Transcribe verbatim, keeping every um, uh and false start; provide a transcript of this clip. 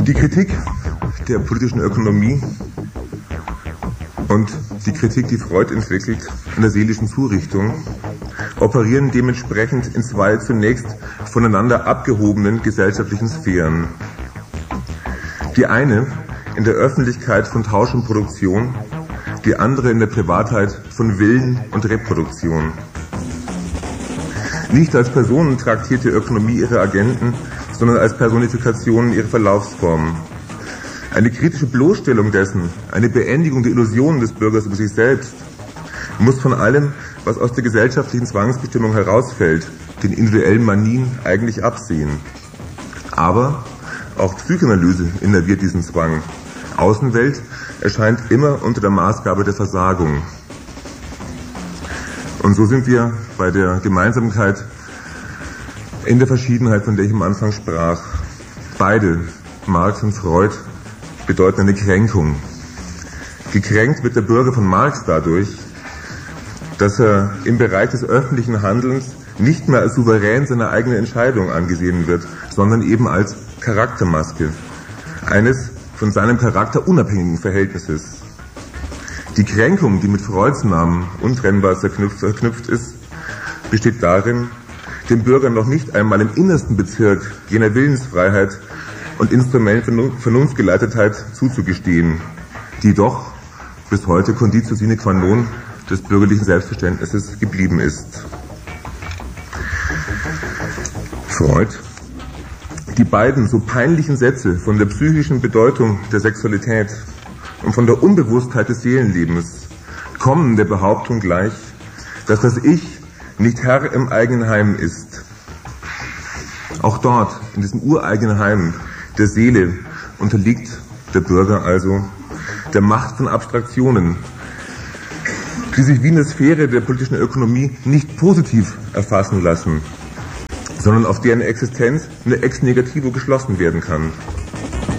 Die Kritik der politischen Ökonomie und die Kritik, die Freud entwickelt, an der seelischen Zurichtung, operieren dementsprechend in zwei zunächst voneinander abgehobenen gesellschaftlichen Sphären. Die eine in der Öffentlichkeit von Tausch und Produktion, die andere in der Privatheit von Willen und Reproduktion. Nicht als Personen traktiert die Ökonomie ihre Agenten, sondern als Personifikationen ihrer Verlaufsformen. Eine kritische Bloßstellung dessen, eine Beendigung der Illusionen des Bürgers über sich selbst, muss von allem, was aus der gesellschaftlichen Zwangsbestimmung herausfällt, den individuellen Manien eigentlich absehen. Aber auch Psychoanalyse innerviert diesen Zwang. Außenwelt erscheint immer unter der Maßgabe der Versagung. Und so sind wir bei der Gemeinsamkeit in der Verschiedenheit, von der ich am Anfang sprach. Beide, Marx und Freud, bedeuten eine Kränkung. Gekränkt wird der Bürger von Marx dadurch, dass er im Bereich des öffentlichen Handelns nicht mehr als souverän seiner eigenen Entscheidung angesehen wird, sondern eben als Charaktermaske eines von seinem Charakter unabhängigen Verhältnisses. Die Kränkung, die mit Freuds Namen untrennbar verknüpft, verknüpft ist, besteht darin, dem Bürger noch nicht einmal im innersten Bezirk jener Willensfreiheit und Instrument Vernunftgeleitetheit zuzugestehen, die doch bis heute Conditio sine qua non des bürgerlichen Selbstverständnisses geblieben ist. Freud. Die beiden so peinlichen Sätze von der psychischen Bedeutung der Sexualität und von der Unbewusstheit des Seelenlebens kommen der Behauptung gleich, dass das Ich nicht Herr im eigenen Heim ist. Auch dort, in diesem ureigenen Heim der Seele, unterliegt der Bürger also der Macht von Abstraktionen, die sich wie in der Sphäre der politischen Ökonomie nicht positiv erfassen lassen, sondern auf deren Existenz in der Ex negativo geschlossen werden kann.